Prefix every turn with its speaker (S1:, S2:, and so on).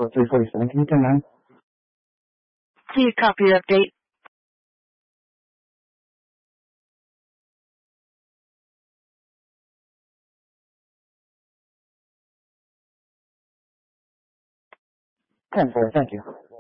S1: for 347. Can you turn 9?
S2: Please copy your update.
S1: 10-4, thank you.